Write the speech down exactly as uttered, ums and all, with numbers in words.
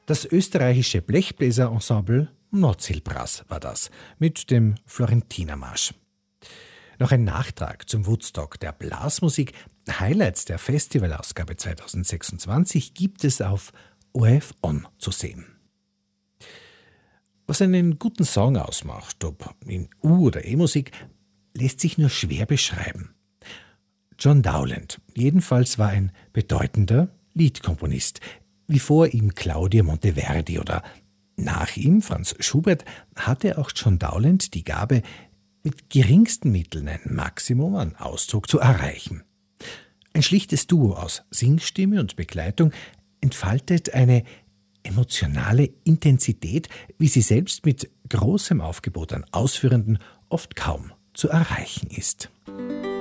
Das österreichische Blechbläserensemble Nordseelbrass war das, mit dem Florentinermarsch. Noch ein Nachtrag zum Woodstock der Blasmusik. Highlights der Festivalausgabe zweitausendsechsundzwanzig gibt es auf O R F On zu sehen. Was einen guten Song ausmacht, ob in U- oder E-Musik, lässt sich nur schwer beschreiben. John Dowland jedenfalls war ein bedeutender Liedkomponist, wie vor ihm Claudio Monteverdi oder nach ihm Franz Schubert, hatte auch John Dowland die Gabe, mit geringsten Mitteln ein Maximum an Ausdruck zu erreichen. Ein schlichtes Duo aus Singstimme und Begleitung entfaltet eine emotionale Intensität, wie sie selbst mit großem Aufgebot an Ausführenden oft kaum zu erreichen ist.